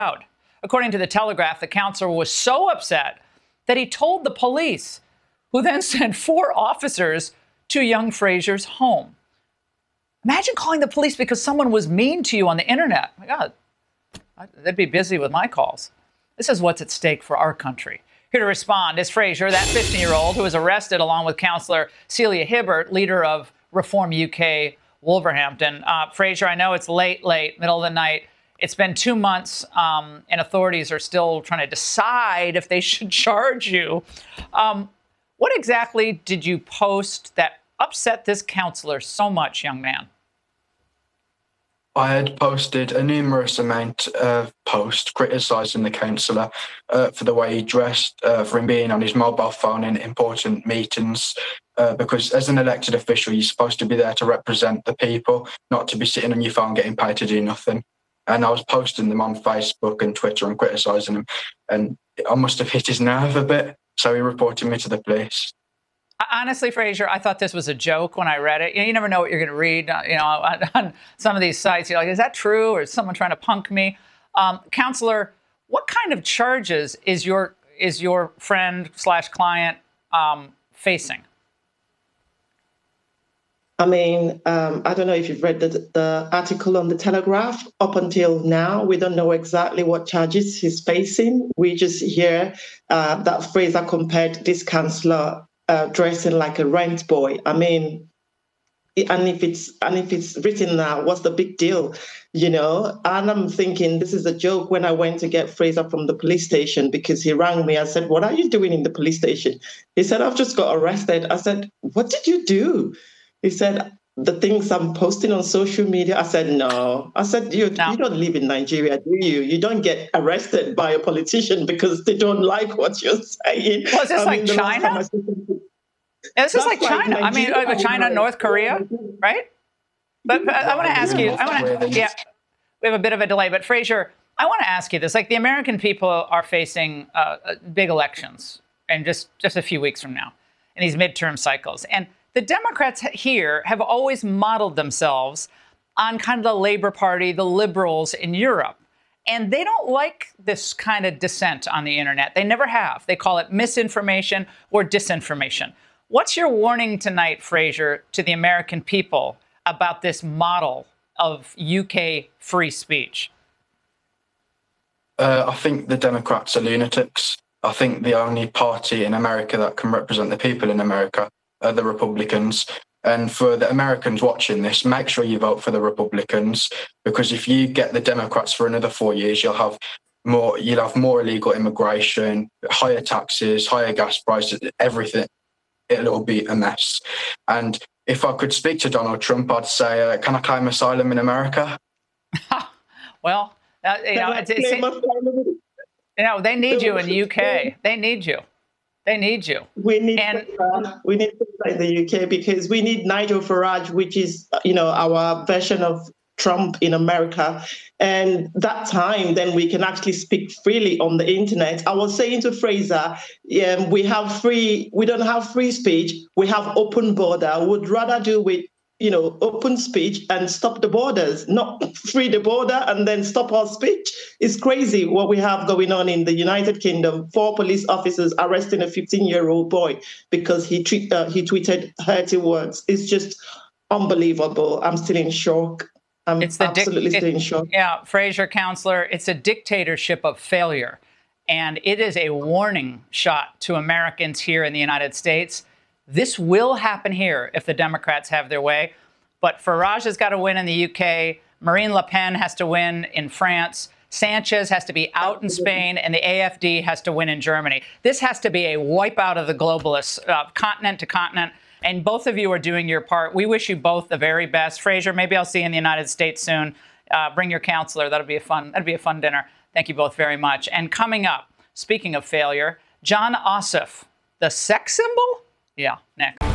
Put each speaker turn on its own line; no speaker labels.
crowd. According to the Telegraph, the counselor was so upset that he told the police, who then sent 4 officers to young Fraser's home. Imagine calling the police because someone was mean to you on the internet. My God, they'd be busy with my calls. This is what's at stake for our country. Here to respond is Fraser, that 15-year-old who was arrested along with Councillor Celia Hibbert, leader of Reform UK Wolverhampton. Fraser, I know it's late, middle of the night. It's been 2 months, and authorities are still trying to decide if they should charge you. What exactly did you post that upset this counselor so much, young man?
I had posted a numerous amount of posts criticising the councillor for the way he dressed, for him being on his mobile phone in important meetings, because as an elected official, you're supposed to be there to represent the people, not to be sitting on your phone getting paid to do nothing. And I was posting them on Facebook and Twitter and criticising him, and I must have hit his nerve a bit, so he reported me to the police.
Honestly, Fraser, I thought this was a joke when I read it. You never know what you're going to read, on some of these sites. You're like, is that true? Or is someone trying to punk me? Counselor, what kind of charges is your friend/client facing?
I mean, I don't know if you've read the article on the Telegraph. Up until now, we don't know exactly what charges he's facing. We just hear that Fraser compared this councillor dressing like a rent boy. I mean, and if it's written now, what's the big deal, And I'm thinking this is a joke. When I went to get Fraser from the police station, because he rang me, I said, "What are you doing in the police station?" He said, "I've just got arrested." I said, "What did you do?" He said, "The things I'm posting on social media." I said, "No." I said, you don't live in Nigeria, do you? You don't get arrested by a politician because they don't like what you're saying.
Well, is this like China? This is like China. I mean, China, North Korea, right? But I want to ask you, we have a bit of a delay, but Fraser, I want to ask you this. Like, the American people are facing big elections in just a few weeks from now in these midterm cycles. And the Democrats here have always modeled themselves on kind of the Labour Party, the liberals in Europe. And they don't like this kind of dissent on the internet. They never have. They call it misinformation or disinformation. What's your warning tonight, Fraser, to the American people about this model of UK free speech?
I think the Democrats are lunatics. I think the only party in America that can represent the people in America are the Republicans. And for the Americans watching this, make sure you vote for the Republicans, because if you get the Democrats for another 4 years, you'll have more illegal immigration, higher taxes, higher gas prices, everything. It'll be a mess. And if I could speak to Donald Trump, I'd say, can I claim asylum in America?
Well, they need you in the UK. They need you. They need you.
We need in the UK because we need Nigel Farage, which is, our version of Trump in America. And that time, then we can actually speak freely on the internet. I was saying to Fraser, we don't have free speech. We have open border. I would rather do with, open speech and stop the borders, not free the border and then stop our speech. It's crazy what we have going on in the United Kingdom. 4 police officers arresting a 15-year-old boy because he tweeted hurtful words. It's just unbelievable. I'm still in shock. I'm absolutely still in shock.
Yeah, Fraser, counselor, it's a dictatorship of failure. And it is a warning shot to Americans here in the United States. This will happen here if the Democrats have their way. But Farage has got to win in the UK. Marine Le Pen has to win in France. Sanchez has to be out in Spain, and the AfD has to win in Germany. This has to be a wipeout of the globalists, continent to continent. And both of you are doing your part. We wish you both the very best. Fraser, maybe I'll see you in the United States soon. Bring your counselor. That'd be a fun dinner. Thank you both very much. And coming up, speaking of failure, Jon Ossoff, the sex symbol? Yeah, next.